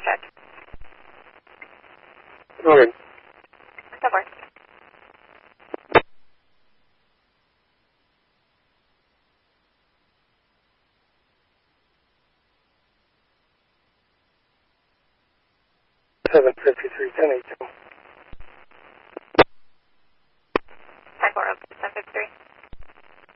check. Morning. That works. Seven 53 10 8. Hi, 4 753.